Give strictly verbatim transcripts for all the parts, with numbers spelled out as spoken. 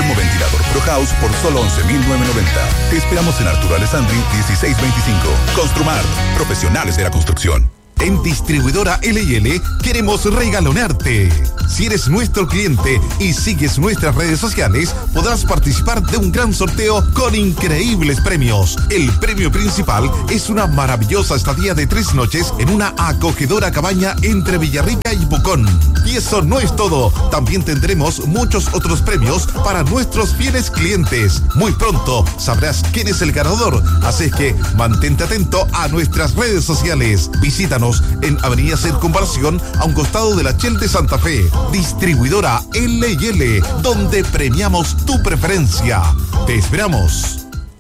termoventilador ProHouse por solo once mil novecientos noventa. Te esperamos en Arturo Alessandri dieciséis veinticinco. Construmart, profesionales de la construcción. En Distribuidora L y L queremos regalonearte. Si eres nuestro cliente y sigues nuestras redes sociales, podrás participar de un gran sorteo con increíbles premios. El premio principal es una maravillosa estadía de tres noches en una acogedora cabaña entre Villarrica y Pucón. Y eso no es todo. También tendremos muchos otros premios para nuestros fieles clientes. Muy pronto sabrás quién es el ganador. Así que mantente atento a nuestras redes sociales. Visítanos en Avenida Circunvalación, a un costado de la Shell de Santa Fe. Distribuidora L y L, donde premiamos tu preferencia. Te esperamos.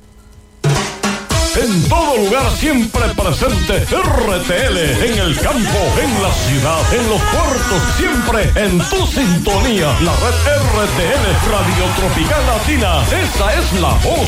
En todo lugar siempre presente R T L, en el campo, en la ciudad, en los puertos, siempre en tu sintonía. La red R T L, Radio Tropical Latina, esa es la voz.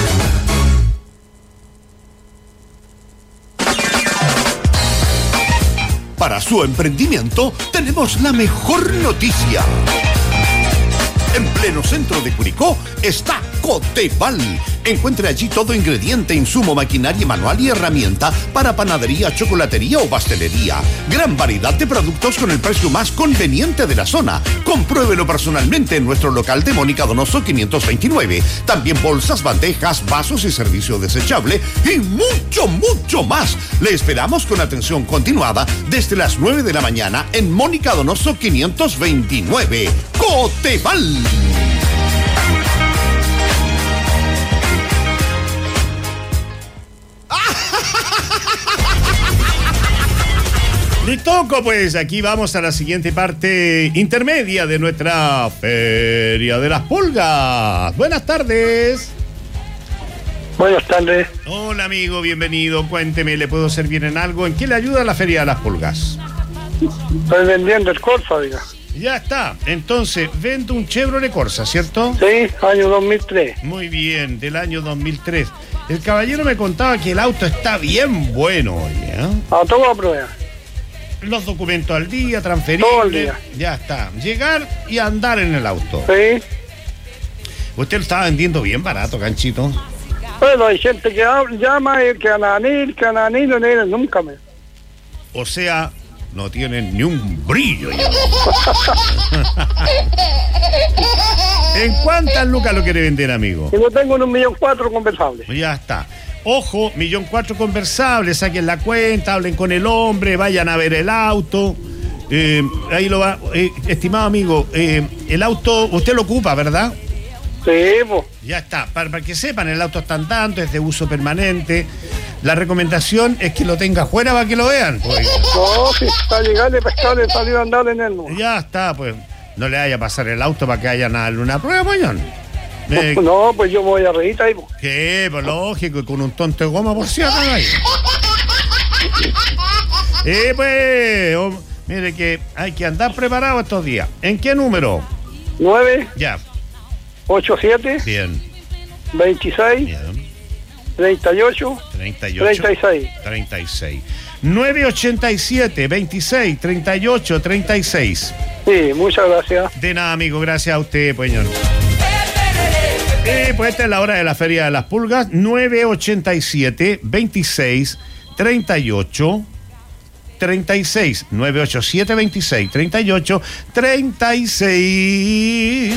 Para su emprendimiento tenemos la mejor noticia. En pleno centro de Curicó está Coteval. Encuentre allí todo ingrediente, insumo, maquinaria manual y herramienta para panadería, chocolatería o pastelería. Gran variedad de productos con el precio más conveniente de la zona. Compruébelo personalmente en nuestro local de Mónica Donoso quinientos veintinueve. También bolsas, bandejas, vasos y servicio desechable y mucho, mucho más. Le esperamos con atención continuada desde las nueve de la mañana en Mónica Donoso quinientos veintinueve. Coteval. Listoco, pues aquí vamos a la siguiente parte intermedia de nuestra Feria de las Pulgas. Buenas tardes. Buenas tardes. Hola amigo, bienvenido. Cuénteme, ¿le puedo servir en algo? ¿En qué le ayuda la Feria de las Pulgas? Estoy vendiendo el Corsa, diga. Ya está. Entonces, vende un Chevrolet Corsa, ¿cierto? Sí, año dos mil tres. Muy bien, del año dos mil tres. El caballero me contaba que el auto está bien bueno hoy, ¿eh? A todo a prueba. Los documentos al día, transferibles. Todo el día. Ya está. Llegar y andar en el auto. Sí. Usted lo estaba vendiendo bien barato, Ganchito. Bueno, hay gente que habla, llama y que ananil, que ananil, no le nunca me. O sea, no tienen ni un brillo ya. ¿En cuántas lucas lo quiere vender, amigo? Y lo tengo en un millón cuatro conversable. Ya está. Ojo, millón cuatro conversable, saquen la cuenta, hablen con el hombre, vayan a ver el auto. Eh, ahí lo va, eh, estimado amigo, eh, el auto, usted lo ocupa, ¿verdad? Sí, pues. Ya está, para, para que sepan, el auto está andando, es de uso permanente. La recomendación es que lo tenga afuera para que lo vean. Pues. No, si está llegando y pescar y salir a andar en él. No. Ya está, pues, no le vaya a pasar el auto para que vayan a darle una prueba, mañana. Eh, no, pues yo me voy a reír ahí. Pues. ¿Qué? Pues lógico, con un tonto de goma por si acaso. Eh, pues, oh, mire que hay que andar preparado estos días. ¿En qué número? nueve. Ya. ocho siete. Bien. veintiséis. Bien. treinta y ocho. treinta y ocho. treinta y seis. treinta y seis. nueve ochenta y siete, veintiséis, treinta y ocho, treinta y seis. Sí, muchas gracias. De nada, amigo, gracias a usted, Peñón. Eh, pues esta es la hora de la Feria de las Pulgas. Nueve ochenta y siete, veintiséis, treinta y ocho, treinta y seis. nueve ochenta y siete, veintiséis, treinta y ocho, treinta y seis.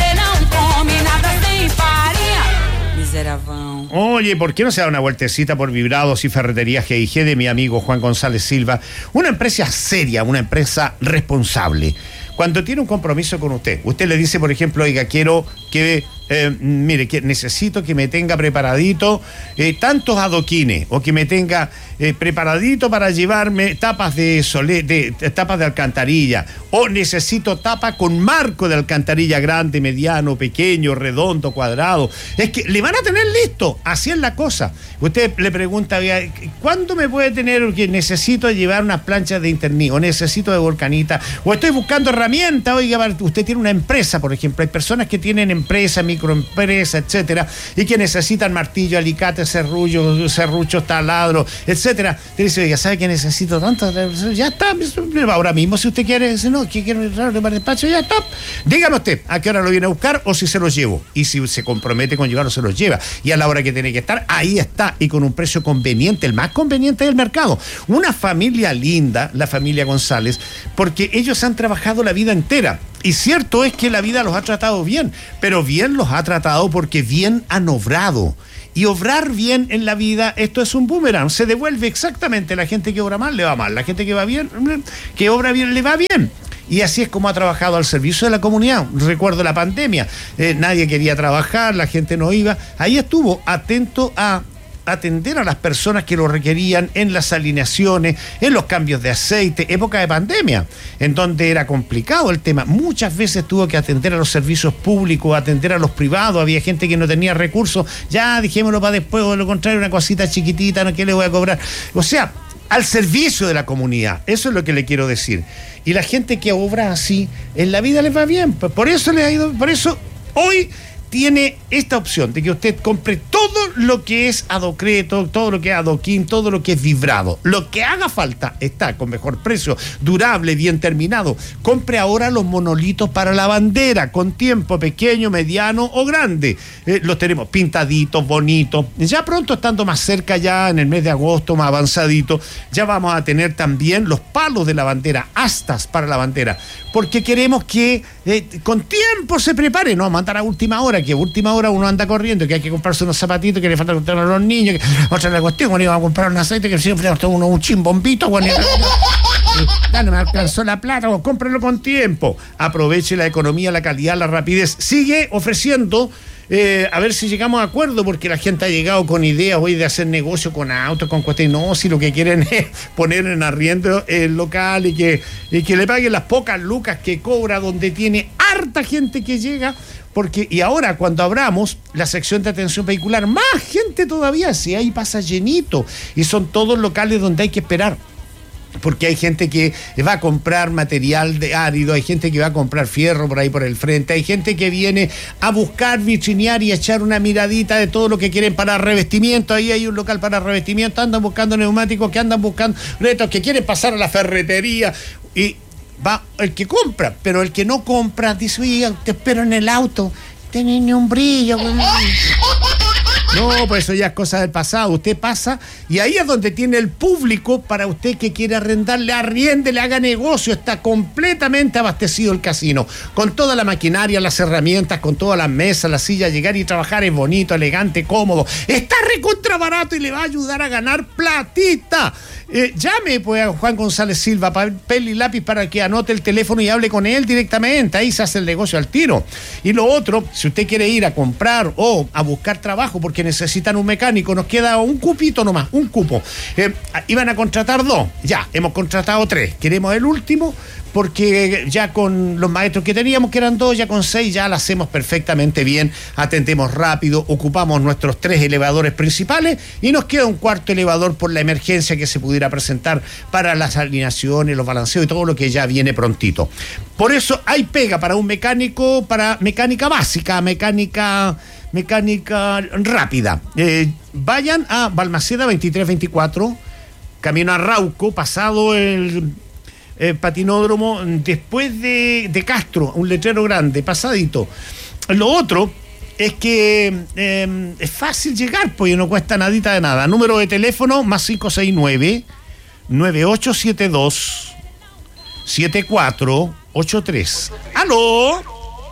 Oye, ¿por qué no se da una vueltecita por Vibrados y Ferretería G y G de mi amigo Juan González Silva? Una empresa seria, una empresa responsable. Cuando tiene un compromiso con usted, usted le dice, por ejemplo, oiga, quiero que, eh, mire, que necesito que me tenga preparadito eh, tantos adoquines, o que me tenga eh, preparadito para llevarme tapas de, sole, de, de tapas de alcantarilla, o necesito tapa con marco de alcantarilla grande, mediano, pequeño, redondo, cuadrado. Es que le van a tener listo, así es la cosa. Usted le pregunta, ¿cuándo me puede tener que necesito llevar unas planchas de interní, o necesito de volcanita, o estoy buscando herramientas? Oiga, usted tiene una empresa, por ejemplo, hay personas que tienen empresas, micro microempresas, etcétera, y que necesitan martillo, alicate, serrullo, serruchos, taladros, etcétera. Te dice, oiga, ¿sabe que necesito tanto? Ya está, ahora mismo, si usted quiere, dice, no, que quiero entrar para el despacho, ya está. Dígame usted, ¿a qué hora lo viene a buscar o si se lo llevo? Y si se compromete con llevarlo, se lo lleva. Y a la hora que tiene que estar, ahí está, y con un precio conveniente, el más conveniente del mercado. Una familia linda, la familia González, porque ellos han trabajado la vida entera. Y cierto es que la vida los ha tratado bien, pero bien los ha tratado porque bien han obrado. Y obrar bien en la vida, esto es un boomerang, se devuelve exactamente. La gente que obra mal le va mal, la gente que va bien, que obra bien le va bien. Y así es como ha trabajado al servicio de la comunidad. Recuerdo la pandemia, eh, nadie quería trabajar, la gente no iba. Ahí estuvo atento a atender a las personas que lo requerían en las alineaciones, en los cambios de aceite, época de pandemia, en donde era complicado el tema. Muchas veces tuvo que atender a los servicios públicos, atender a los privados, había gente que no tenía recursos, ya dijémoslo para después, o de lo contrario, una cosita chiquitita, ¿no? ¿Qué le voy a cobrar? O sea, al servicio de la comunidad, eso es lo que le quiero decir. Y la gente que obra así, en la vida les va bien, pues por eso les ha ido, por eso hoy tiene esta opción de que usted compre todo lo que es adocreto, todo lo que es adoquín, todo lo que es vibrado. Lo que haga falta está con mejor precio, durable, bien terminado. Compre ahora los monolitos para la bandera, con tiempo pequeño, mediano o grande. Eh, los tenemos pintaditos, bonitos. Ya pronto, estando más cerca, ya en el mes de agosto, más avanzadito, ya vamos a tener también los palos de la bandera, astas para la bandera, porque queremos que eh, con tiempo se prepare, no mandar a última hora, que a última hora uno anda corriendo, que hay que comprarse unos zapatitos, que le falta comprar a los niños, que otra la cuestión, cuando iba a comprar un aceite, que siempre uno un chimbombito, cuando ya no me alcanzó la plata, o cómprelo con tiempo. Aproveche la economía, la calidad, la rapidez. Sigue ofreciendo, eh, a ver si llegamos a acuerdo, porque la gente ha llegado con ideas hoy de hacer negocio con autos, con cuestiones. No, si lo que quieren es poner en arriendo el local y que, y que le paguen las pocas lucas que cobra, donde tiene harta gente que llega. Porque, y ahora cuando abramos la sección de atención vehicular, más gente todavía, si ahí pasa llenito, y son todos locales donde hay que esperar, porque hay gente que va a comprar material de árido, hay gente que va a comprar fierro por ahí por el frente, hay gente que viene a buscar, vitrinear y echar una miradita de todo lo que quieren para revestimiento. Ahí hay un local para revestimiento, andan buscando neumáticos, que andan buscando retos, que quieren pasar a la ferretería, y va el que compra, pero el que no compra dice, oye, te espero en el auto, tenés ni un brillo. No, pues eso ya es cosa del pasado. Usted pasa y ahí es donde tiene el público para usted que quiere arrendarle, arriende, le haga negocio. Está completamente abastecido el casino, con toda la maquinaria, las herramientas, con todas las mesas, las sillas. Llegar y trabajar es bonito, elegante, cómodo. Está recontra barato y le va a ayudar a ganar platita. Eh, llame pues a Juan González Silva, papel y lápiz, para que anote el teléfono y hable con él directamente. Ahí se hace el negocio al tiro. Y lo otro, si usted quiere ir a comprar o a buscar trabajo porque necesitan un mecánico, nos queda un cupito nomás, un cupo. Eh, iban a contratar dos, ya, hemos contratado tres. Queremos el último, porque ya con los maestros que teníamos, que eran dos, ya con seis, ya lo hacemos perfectamente bien, atendemos rápido, ocupamos nuestros tres elevadores principales y nos queda un cuarto elevador por la emergencia que se pudiera presentar para las alineaciones, los balanceos y todo lo que ya viene prontito. Por eso hay pega para un mecánico, para mecánica básica, mecánica... mecánica rápida. Eh, vayan a Balmaceda veintitrés veinticuatro, camino a Rauco, pasado el... Eh, patinódromo, después de, de Castro, un letrero grande, pasadito. Lo otro es que eh, es fácil llegar, pues no cuesta nadita de nada. Número de teléfono más cinco seis nueve, nueve ocho siete dos, siete cuatro ocho tres. ¡Aló!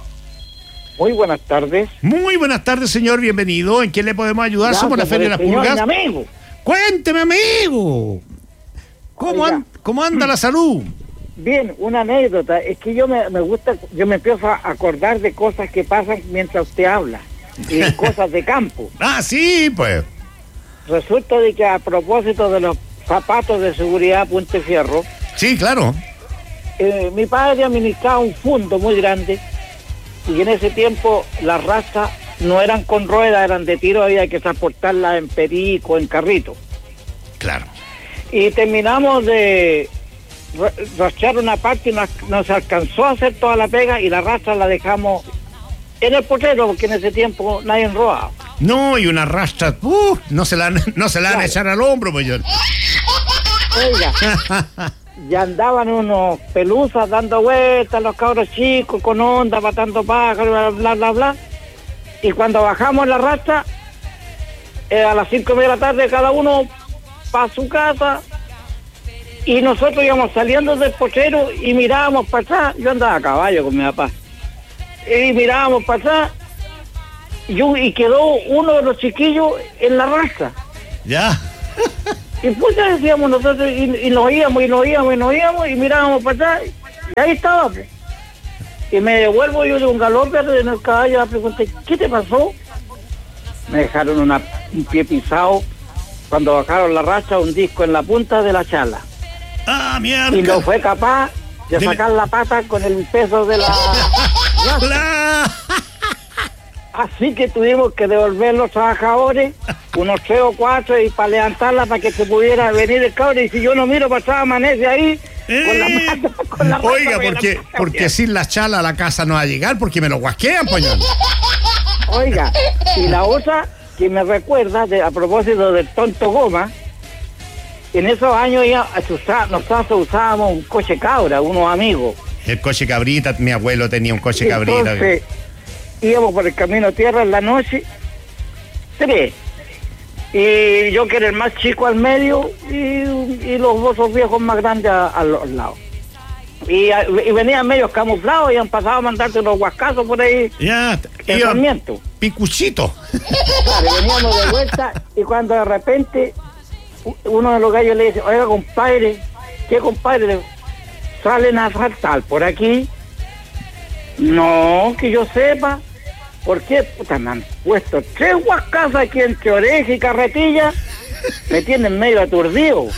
Muy buenas tardes. Muy buenas tardes, señor, bienvenido. ¿En qué le podemos ayudar? Gracias. Somos la Feria de las Señor, Pulgas. mi amigo. Cuénteme, amigo. ¿Cómo, Oiga. an- ¿Cómo anda la salud? Bien, una anécdota. Es que yo me, me gusta, yo me empiezo a acordar de cosas que pasan mientras usted habla. Y de cosas de campo. Ah, sí, pues. Resulta de que a propósito de los zapatos de seguridad Puente Fierro, Sí, claro. eh, mi padre administraba un fondo muy grande y en ese tiempo las razas no eran con ruedas, eran de tiro, había que transportarlas en perico, en carrito. Claro. Y terminamos de rastrear una parte y nos, nos alcanzó a hacer toda la pega y la raza la dejamos en el potrero, porque en ese tiempo nadie robaba. No, y una rastra, uh, no se la, no se la van a echar al hombro, pues yo. Oiga, ya andaban unos pelusas dando vueltas, los cabros chicos, con onda, matando pájaros, bla, bla, bla, bla. Y cuando bajamos la rastra, eh, a las cinco y media de la tarde, cada uno para su casa, y nosotros íbamos saliendo del potrero y mirábamos para atrás. Yo andaba a caballo con mi papá. Y mirábamos para atrás, y, yo, y quedó uno de los chiquillos en la rastra. Ya. Y pues ya decíamos nosotros, y, y nos íbamos, y nos íbamos, y nos íbamos, y mirábamos para atrás, y ahí estaba, pues. Y me devuelvo yo de un galope en el caballo, le pregunté, ¿qué te pasó? Me dejaron una, un pie pisado, cuando bajaron la racha, un disco en la punta de la chala. ¡Ah, mierda! Y no fue capaz de Deme... sacar la pata con el peso de la racha. Así que tuvimos que devolver los trabajadores, unos tres o cuatro, y para levantarla para que se pudiera venir el cabrón. Y si yo no miro para atrás, amanece ahí eh. con la pata, con la Oiga, porque, la porque sin la chala a la casa no va a llegar, porque me lo guasquean, poñón. Oiga, y la otra que me recuerda, de, a propósito del tonto goma, en esos años ya nosotros usábamos un coche cabra, unos amigos. El coche cabrita, mi abuelo tenía un coche cabrita. Entonces, íbamos por el camino tierra en la noche, tres, y yo que era el más chico al medio, y, y los dos viejos más grandes a, a los lados. Y, y venían medios camuflados y han pasado a mandarte unos guascazos por ahí. Ya, yeah, picuchito. Claro, veníamos de vuelta, y cuando de repente uno de los gallos le dice, oiga, compadre, ¿qué compadre? ¿Salen a saltar por aquí? No, que yo sepa. ¿Por qué? Puta, me han puesto tres guascazos aquí entre oreja y carretilla. Me tienen medio aturdido.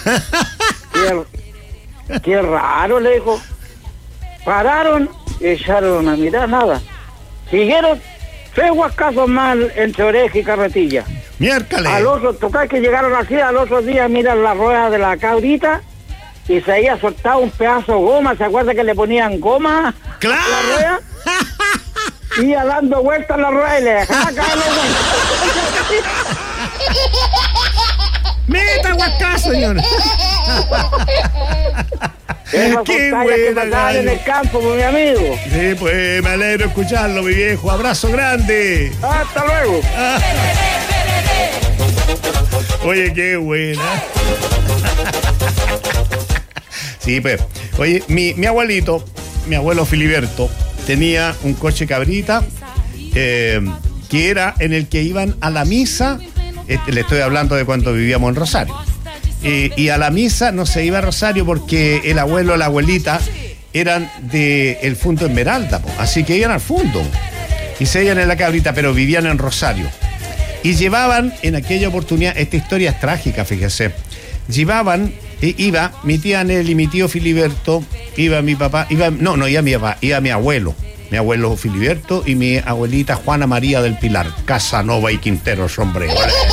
Qué, qué raro, le dijo. Pararon y echaron a mirar, nada. Siguieron tres guascazos más entre oreja y carretilla. Miércoles. Al otro, tocar que llegaron así, al otro día miran la rueda de la cabrita y se había soltado un pedazo de goma. ¿Se acuerda que le ponían goma ¡claro! a la rueda? Iba dando vueltas a la rueda y le dejaba caer la ¡meta guascazo, señor! ¡qué buena! En el campo, mi amigo. Sí, pues me alegro escucharlo, mi viejo. Abrazo grande. Hasta luego. Ah. Oye, qué buena. Sí, pues. Oye, mi, mi abuelito, mi abuelo Filiberto, tenía un coche cabrita eh, que era en el que iban a la misa. Este, le estoy hablando de cuando vivíamos en Rosario. Eh, y a la misa no se iba a Rosario porque el abuelo o la abuelita eran del Fundo Esmeralda, po. Así que iban al Fundo y se iban en la cabrita, pero vivían en Rosario. Y llevaban en aquella oportunidad, esta historia es trágica, fíjese, llevaban, eh, iba mi tía Nelly, mi tío Filiberto, iba mi papá, iba, no, no iba mi papá, iba mi abuelo, mi abuelo Filiberto y mi abuelita Juana María del Pilar, Casanova y Quinteros, hombre.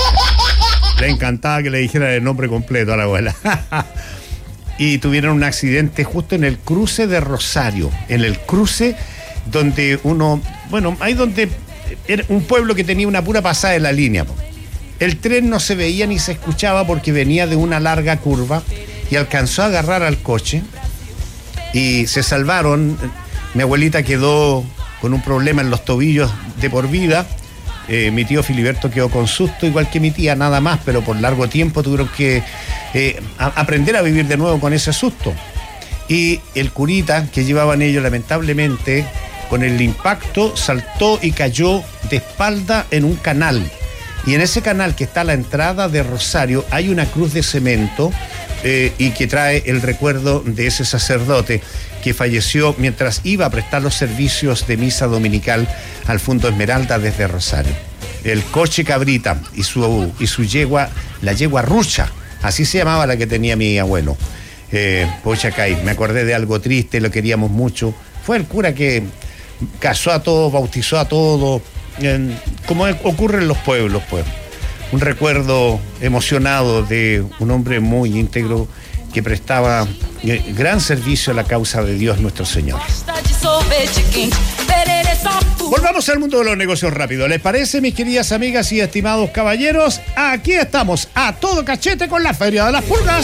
Le encantaba que le dijeran el nombre completo a la abuela. Y tuvieron un accidente justo en el cruce de Rosario, en el cruce donde uno, bueno, ahí donde era un pueblo que tenía una pura pasada de la línea. El tren no se veía ni se escuchaba porque venía de una larga curva y alcanzó a agarrar al coche y se salvaron. Mi abuelita quedó con un problema en los tobillos de por vida. Eh, mi tío Filiberto quedó con susto, igual que mi tía, nada más, pero por largo tiempo tuvieron que eh, a, aprender a vivir de nuevo con ese susto. Y el curita que llevaban ellos, lamentablemente, con el impacto, saltó y cayó de espalda en un canal. Y en ese canal que está a la entrada de Rosario hay una cruz de cemento eh, y que trae el recuerdo de ese sacerdote que falleció mientras iba a prestar los servicios de misa dominical al Fundo Esmeralda desde Rosario. El coche cabrita y su, y su yegua, la yegua rucha, así se llamaba la que tenía mi abuelo. Eh, Pochacay, me acordé de algo triste, lo queríamos mucho. Fue el cura que casó a todos, bautizó a todos, eh, como ocurre en los pueblos, pues. Un recuerdo emocionado de un hombre muy íntegro que prestaba gran servicio a la causa de Dios nuestro Señor. Volvamos al mundo de los negocios rápido. ¿Les parece, mis queridas amigas y estimados caballeros? Aquí estamos, a todo cachete con la Feria de las Pulgas.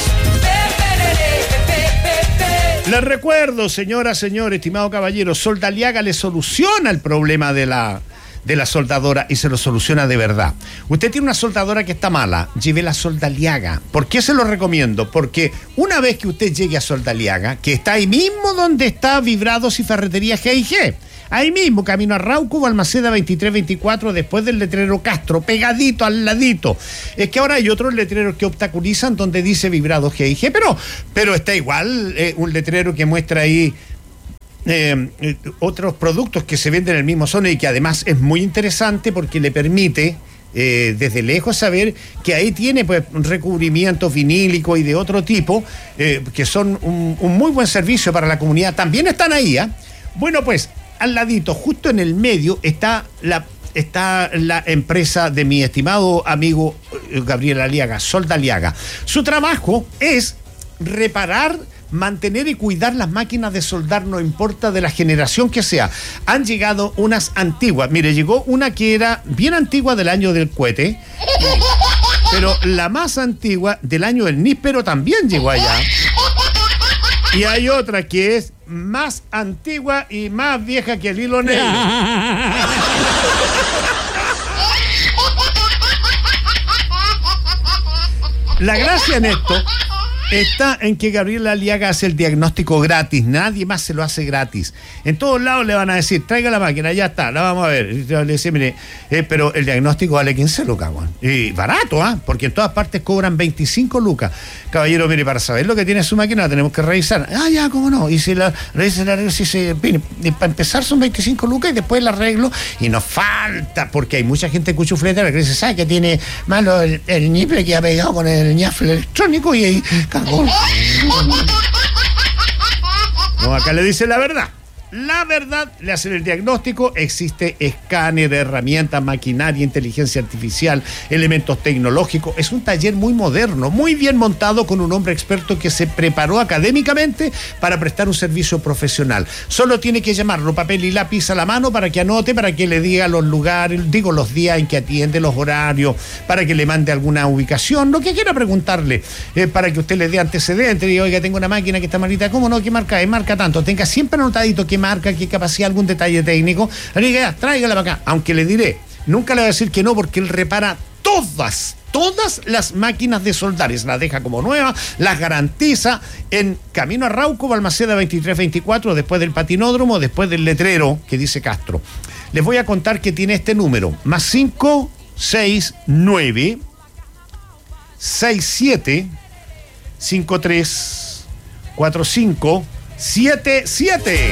Les recuerdo, señora, señor, estimado caballero, Soldaliaga le soluciona el problema de la, de la soldadora y se lo soluciona de verdad. Usted tiene una soldadora que está mala, lleve la Soldaliaga. ¿Por qué se lo recomiendo? Porque una vez que usted llegue a Soldaliaga, que está ahí mismo donde está Vibrados y Ferretería G y G, ahí mismo, camino a Rauco, Balmaceda veintitrés veinticuatro, después del letrero Castro, pegadito, al ladito. Es que ahora hay otros letreros que obstaculizan donde dice Vibrados G y G, pero, pero está igual eh, un letrero que muestra ahí eh, eh, otros productos que se venden en el mismo zona y que además es muy interesante porque le permite eh, desde lejos saber que ahí tiene pues recubrimientos vinílicos y de otro tipo eh, que son un, un muy buen servicio para la comunidad. También están ahí, ¿eh? Bueno, pues al ladito, justo en el medio, está la, está la empresa de mi estimado amigo Gabriel Aliaga, Soldaliaga. Su trabajo es reparar, mantener y cuidar las máquinas de soldar, no importa de la generación que sea. Han llegado unas antiguas. Mire, llegó una que era bien antigua del año del cohete, pero la más antigua del año del níspero también llegó allá. Y hay otra que es más antigua y más vieja que el hilo negro. La gracia en esto está en que Gabriel Aliaga hace el diagnóstico gratis, nadie más se lo hace gratis. En todos lados le van a decir, traiga la máquina, ya está, la vamos a ver. Y le dice, mire, eh, pero el diagnóstico vale quince lucas, bueno. Y barato, ¿ah? ¿eh? Porque en todas partes cobran veinticinco lucas. Caballero, mire, para saber lo que tiene su máquina la tenemos que revisar. Ah, ya, cómo no. Y si la revisa, la revisa, si se, mire, para empezar son veinticinco lucas y después la arreglo y nos falta, porque hay mucha gente cuchufletera que dice, ¿sabe que tiene malo el, el niple que ha pegado con el ñafle electrónico? Y ahí no, acá le dice la verdad. La verdad, le hacen el diagnóstico, existe escáner, herramientas, maquinaria, inteligencia artificial, elementos tecnológicos. Es un taller muy moderno, muy bien montado con un hombre experto que se preparó académicamente para prestar un servicio profesional. Solo tiene que llamarlo, papel y lápiz a la mano para que anote, para que le diga los lugares, digo los días en que atiende, los horarios, para que le mande alguna ubicación, lo que quiera preguntarle, eh, para que usted le dé antecedentes, diga, oiga, tengo una máquina que está malita, ¿cómo no? ¿Qué marca es? Marca tanto. Tenga siempre anotadito qué marca, qué capacidad, algún detalle técnico. Le diga, tráigala para acá. Aunque le diré, nunca le voy a decir que no, porque él repara todas, todas las máquinas de soldar. Las deja como nuevas, las garantiza en camino a Rauco, Balmaceda veintitrés veinticuatro, después del patinódromo, después del letrero que dice Castro. Les voy a contar que tiene este número, más cinco seis nueve seis siete cinco tres cuatro cinco siete siete.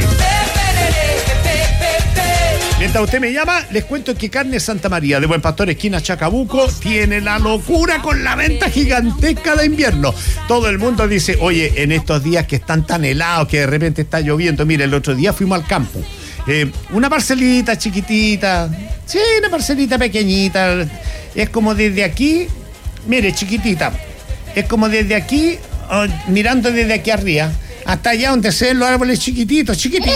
Mientras usted me llama, les cuento que Carne Santa María de Buen Pastor, esquina Chacabuco, tiene la locura con la venta gigantesca de invierno. Todo el mundo dice, oye, en estos días que están tan helados, que de repente está lloviendo. Mire, el otro día fuimos al campo. Eh, una parcelita chiquitita, sí, una parcelita pequeñita. Es como desde aquí, mire, chiquitita. Es como desde aquí, oh, mirando desde aquí arriba, hasta allá donde se ven los árboles chiquititos, chiquititos.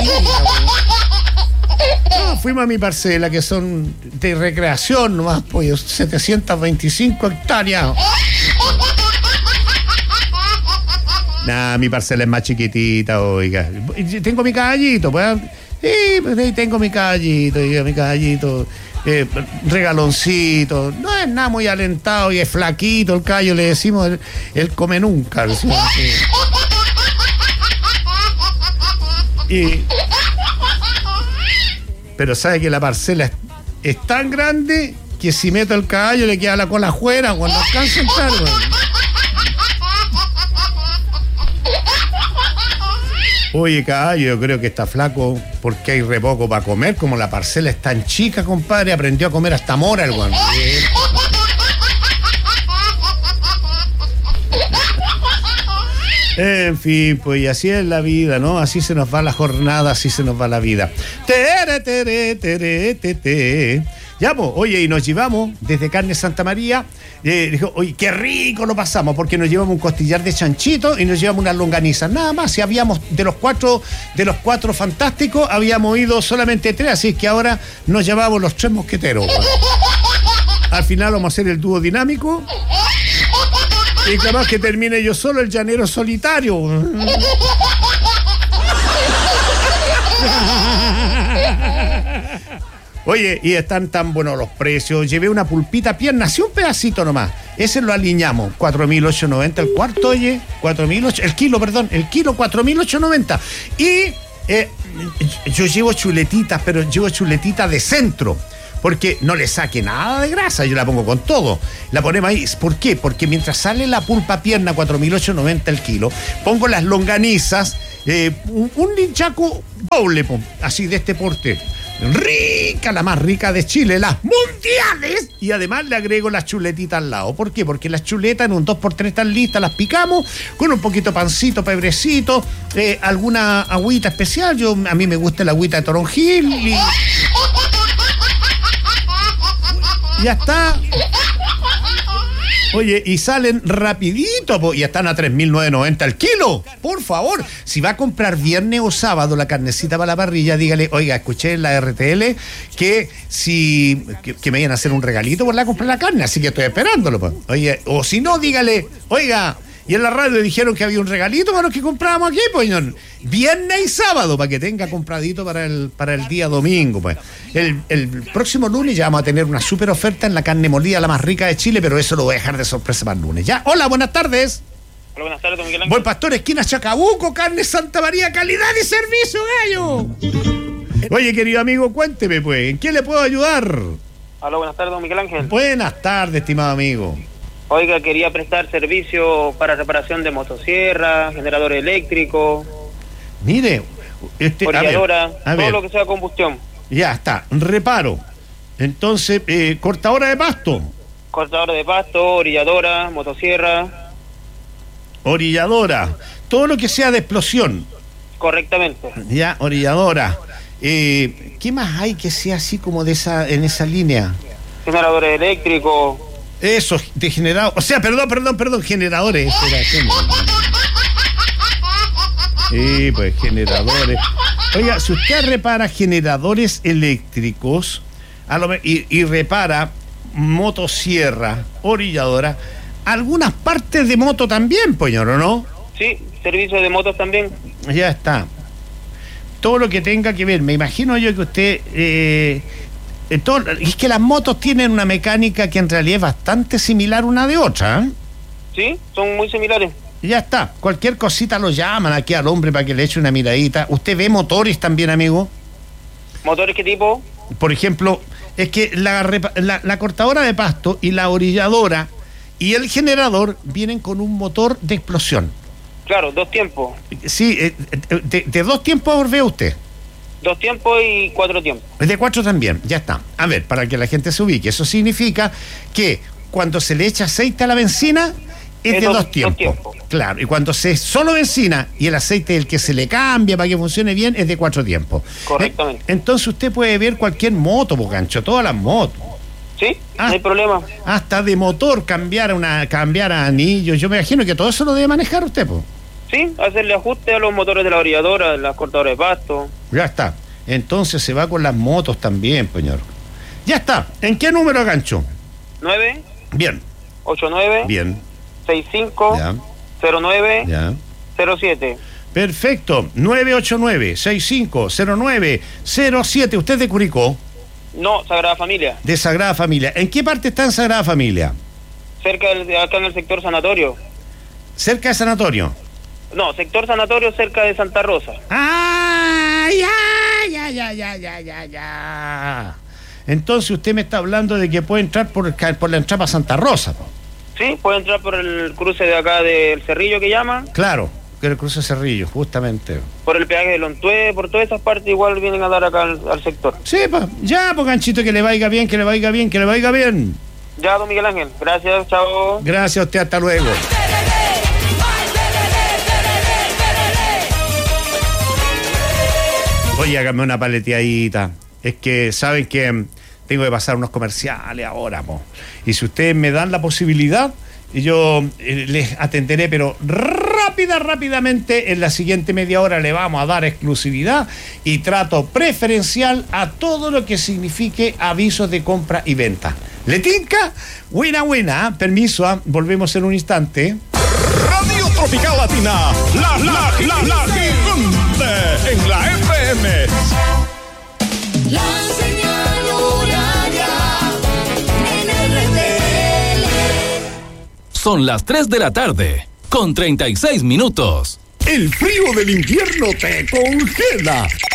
No, fuimos a mi parcela, que son de recreación nomás, pues, setecientas veinticinco hectáreas. Nah, mi parcela es más chiquitita, oiga. Tengo mi caballito, pues. Sí, pues ahí tengo mi caballito, oiga, mi caballito. Eh, regaloncito. No es nada muy alentado y es flaquito el caballo, le decimos, él, él come nunca. ¿Sí? Y... pero sabe que la parcela es, es tan grande que si meto el caballo le queda la cola afuera cuando alcanza a entrar, güey. Oye, caballo, yo creo que está flaco porque hay re poco para comer. Como la parcela es tan chica, compadre, aprendió a comer hasta mora el güey. En fin, pues y así es la vida, ¿no? Así se nos va la jornada, así se nos va la vida. Tere, tere, tere, tere, tere. Ya, pues, oye, y nos llevamos desde Carne Santa María, eh, dijo, oye, qué rico lo pasamos, porque nos llevamos un costillar de chanchito y nos llevamos unas longanizas, nada más. Si habíamos, de los cuatro, de los cuatro fantásticos, habíamos ido solamente tres, así es que ahora nos llevamos los tres mosqueteros. Bueno. Al final vamos a hacer el dúo dinámico. Y capaz que termine yo solo, el llanero solitario. Oye, y están tan buenos los precios. Llevé una pulpita pierna, así un pedacito nomás. Ese lo aliñamos, cuatro mil ochocientos noventa el cuarto, oye, cuatro mil ocho, el kilo, perdón, el kilo, cuatro mil ochocientos noventa. Y eh, yo llevo chuletitas, pero llevo chuletitas de centro. Porque no le saque nada de grasa, yo la pongo con todo. La ponemos ahí. ¿Por qué? Porque mientras sale la pulpa pierna, cuatro mil ochocientos noventa el kilo, pongo las longanizas, eh, un, un ninchaco doble, pum, así de este porte. Rica, la más rica de Chile, las mundiales. Y además le agrego las chuletitas al lado. ¿Por qué? Porque las chuletas en un dos por tres están listas, las picamos con un poquito de pancito, pebrecito, eh, alguna agüita especial. Yo, a mí me gusta la agüita de toronjil y... Ya está. Oye, y salen rapidito, po, y están a tres mil novecientos noventa el kilo. Por favor, si va a comprar viernes o sábado la carnecita para la parrilla, dígale, oiga, escuché en la R T L que si que, que me vayan a hacer un regalito por la comprar la carne, así que estoy esperándolo, po. Oye, o si no, dígale, oiga, y en la radio dijeron que había un regalito para los que comprábamos aquí, pues, viernes y sábado, para que tenga compradito para el, para el día domingo, pues. El, el próximo lunes ya vamos a tener una súper oferta en la carne molida, la más rica de Chile, pero eso lo voy a dejar de sorpresa para el lunes. ¿Ya? Hola, buenas tardes. Hola, buenas tardes, don Miguel Ángel. Buen Pastor, esquina Chacabuco, Carne Santa María, calidad y servicio, gallo. Oye, querido amigo, cuénteme, pues, ¿en qué le puedo ayudar? Hola, buenas tardes, don Miguel Ángel. Buenas tardes, estimado amigo. Oiga, quería prestar servicio para reparación de motosierra, generador eléctrico, Mire, este, orilladora, a ver, a todo ver. lo que sea combustión. Ya está, reparo. Entonces, eh, cortadora de pasto. Cortadora de pasto, orilladora, motosierra. Orilladora. Todo lo que sea de explosión. Correctamente. Ya, orilladora. Eh, ¿Qué más hay que sea así como de esa, en esa línea? Generador eléctrico. Eso, de generador. O sea, perdón, perdón, perdón, generadores. Sí, pues generadores. Oiga, si usted repara generadores eléctricos a lo, y, y repara motosierra, orilladora, algunas partes de moto también, señor, ¿o no? Sí, servicio de motos también. Ya está. Todo lo que tenga que ver. Me imagino yo que usted... Eh, todo, es que las motos tienen una mecánica que en realidad es bastante similar una de otra, ¿eh? Sí, son muy similares. Ya está. Cualquier cosita lo llaman aquí al hombre para que le eche una miradita. ¿Usted ve motores también, amigo? ¿Motores qué tipo? Por ejemplo, es que la, la, la cortadora de pasto y la orilladora y el generador vienen con un motor de explosión. Claro, dos tiempos. Sí, de, de dos tiempos ve usted. Dos tiempos y cuatro tiempos. De cuatro también, ya está. A ver, para que la gente se ubique, eso significa que cuando se le echa aceite a la benzina es, es de dos, dos, tiempos. dos tiempos. Claro, y cuando se es solo benzina y el aceite el que se le cambia para que funcione bien es de cuatro tiempos. Correctamente. Entonces usted puede ver cualquier moto, po, gancho, todas las motos. Sí, ah, no hay problema. Hasta de motor cambiar una cambiar a anillos. Yo me imagino que todo eso lo debe manejar usted, pues. Sí, hacerle ajuste a los motores de la orilladora, las cortadoras de pasto. Ya está. Entonces se va con las motos también, señor. Ya está. ¿En qué número, gancho? nueve. Bien. ocho nueve. Bien. seis cinco. Ya. cero nueve. Ya. cero siete. Perfecto. nueve ocho nueve, seis cinco cero nueve cero siete. ¿Usted es de Curicó? No, Sagrada Familia. De Sagrada Familia. ¿En qué parte está en Sagrada Familia? Cerca del, acá en el sector sanatorio. ¿Cerca de Sanatorio? No, sector sanatorio cerca de Santa Rosa. ¡Ah! Ya, ya, ya, ya, ya, ya. Entonces usted me está hablando de que puede entrar por, por la entrada a Santa Rosa, ¿no? Sí, puede entrar por el cruce de acá del Cerrillo que llaman. Claro, que el cruce Cerrillo, justamente. Por el peaje de Lontué, por todas esas partes igual vienen a dar acá al, al sector. Sí, pues, ya, pues, ganchito, que le vaya bien, que le vaya bien, que le vaya bien. Ya, don Miguel Ángel, gracias, chao. Gracias a usted, hasta luego. Oye, hágame una paleteadita. Es que saben que tengo que pasar unos comerciales ahora, po. Y si ustedes me dan la posibilidad, yo eh, les atenderé, pero rápida, rápidamente, en la siguiente media hora le vamos a dar exclusividad y trato preferencial a todo lo que signifique avisos de compra y venta. ¿Le tinca? Buena, buena. Permiso, ¿eh? Volvemos en un instante. Radio Tropical Latina, la, la, la, la gigante en la F M. La señal horaria en R T L. Son las tres de la tarde, con treinta y seis minutos. El frío del invierno te congela.